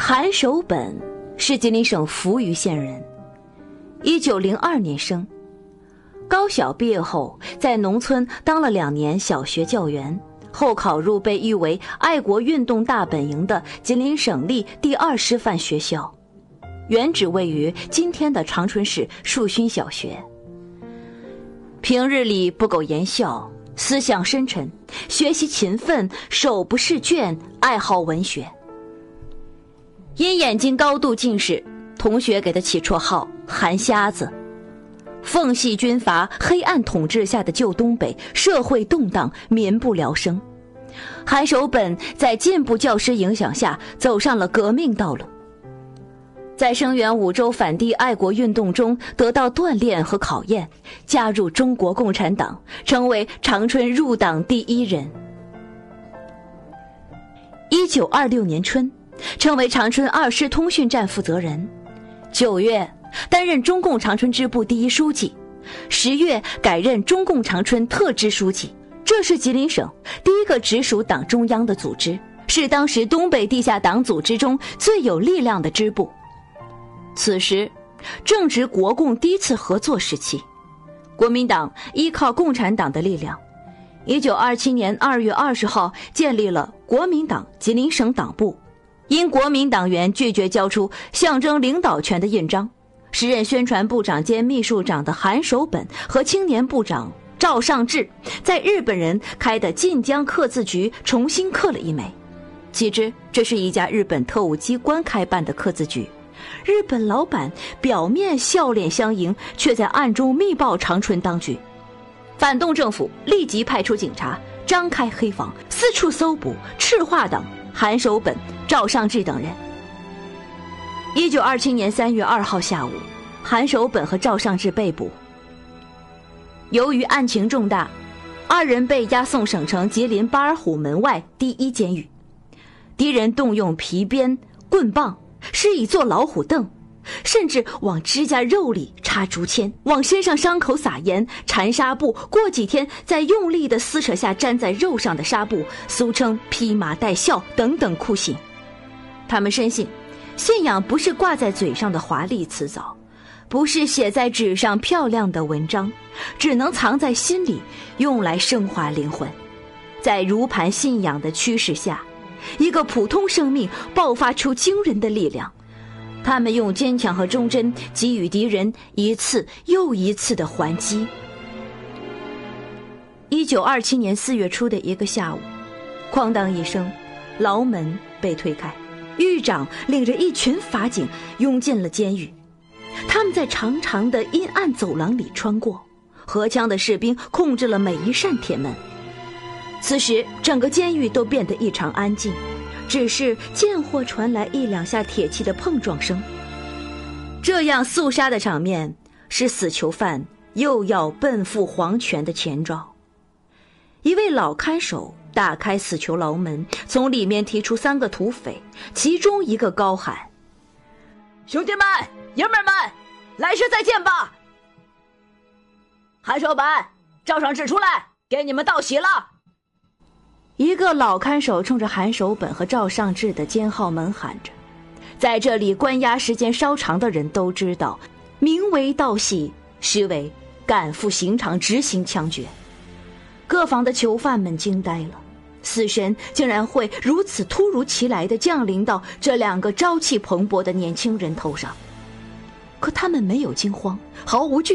韩守本是吉林省扶余县人，1902年生。高小毕业后，在农村当了2年小学教员，后考入被誉为爱国运动大本营的吉林省立第2师范学校，原址位于今天的长春市树勋小学。平日里不苟言笑，思想深沉，学习勤奋，手不释卷，爱好文学。因眼睛高度近视，同学给他起绰号韩瞎子。奉系军阀黑暗统治下的旧东北，社会动荡，民不聊生。韩守本在进步教师影响下走上了革命道路，在声援5州反帝爱国运动中得到锻炼和考验，加入中国共产党，成为长春入党第1人。1926年春，成为长春2师通讯站负责人。9月担任中共长春支部第1书记，10月改任中共长春特支书记。这是吉林省第1个直属党中央的组织，是当时东北地下党组织中最有力量的支部。此时正值国共第1次合作时期，国民党依靠共产党的力量，1927年2月20号建立了国民党吉林省党部。因国民党员拒绝交出象征领导权的印章，时任宣传部长兼秘书长的韩守本和青年部长赵尚志在日本人开的晋江刻字局重新刻了1枚，岂知这是一家日本特务机关开办的刻字局，日本老板表面笑脸相迎，却在暗中密报长春当局。反动政府立即派出警察张开黑房，四处搜捕赤化党韩守本、赵尚志等人。1927年3月2号下午，韩守本和赵尚志被捕。由于案情重大，2人被押送省城吉林巴尔虎门外第1监狱。敌人动用皮鞭、棍棒，施以做老虎凳，甚至往指甲肉里插竹签，往身上伤口撒盐、缠纱布，过几天再用力的撕扯下粘在肉上的纱布，俗称披麻戴孝等等酷刑。他们深信，信仰不是挂在嘴上的华丽辞藻，不是写在纸上漂亮的文章，只能藏在心里，用来升华灵魂。在如盘信仰的驱使下，一个普通生命爆发出惊人的力量。他们用坚强和忠贞给予敌人一次又一次的还击。1927年4月初的一个下午，哐当一声，牢门被推开，狱长领着一群法警涌进了监狱。他们在长长的阴暗走廊里穿过，荷枪的士兵控制了每一扇铁门。此时整个监狱都变得异常安静，只是间或传来1、2下铁器的碰撞声。这样肃杀的场面，使死囚犯又要奔赴黄泉的前兆。一位老看守打开死囚牢门，从里面提出3个土匪，其中一个高喊：“兄弟们，爷们们，来世再见吧！韩守本、赵尚志出来，给你们道喜了！”一个老看守冲着韩守本和赵尚志的监号门喊着。在这里关押时间稍长的人都知道，名为道喜，实为赶赴刑场执行枪决。各房的囚犯们惊呆了，死神竟然会如此突如其来地降临到这2个朝气蓬勃的年轻人头上。可他们没有惊慌，毫无惧